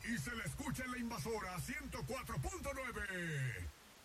y se le escucha en la invasora 104.9.